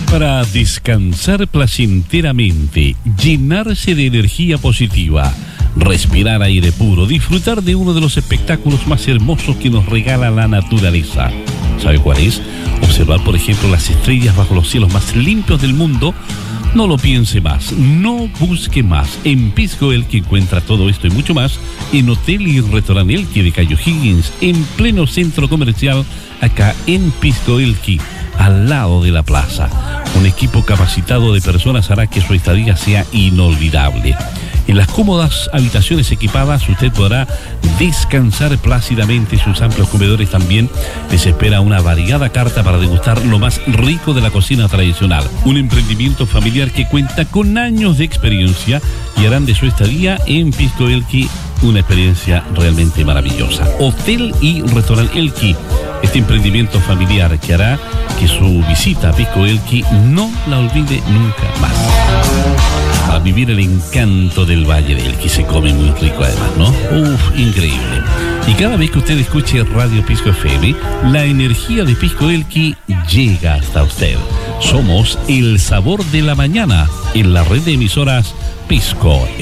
Para descansar placenteramente, llenarse de energía positiva, respirar aire puro, disfrutar de uno de los espectáculos más hermosos que nos regala la naturaleza. ¿Sabe cuál es? Observar, por ejemplo, las estrellas bajo los cielos más limpios del mundo. No lo piense más, no busque más. En Pisco Elqui encuentra todo esto y mucho más en Hotel y Restaurante Elqui de Cayo Higgins, en pleno centro comercial, acá en Pisco Elqui, al lado de la plaza. Un equipo capacitado de personas hará que su estadía sea inolvidable. En las cómodas habitaciones equipadas usted podrá descansar plácidamente. Sus amplios comedores también les espera una variada carta para degustar lo más rico de la cocina tradicional. Un emprendimiento familiar que cuenta con años de experiencia y harán de su estadía en Pisco Elqui una experiencia realmente maravillosa. Hotel y Restaurante Elqui, este emprendimiento familiar que hará que su visita a Pisco Elqui no la olvide nunca más. Para vivir el encanto del Valle del Elqui, se come muy rico además, ¿no? Increíble. Y cada vez que usted escuche Radio Pisco FM, la energía de Pisco Elqui llega hasta usted. Somos el sabor de la mañana en la red de emisoras Pisco